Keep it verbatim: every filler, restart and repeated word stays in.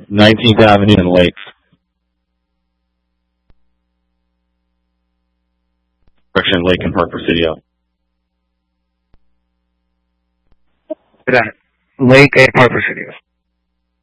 nineteenth Avenue and Lake. Direction Lake and Park Presidio. Right. Lake and Park Presidio.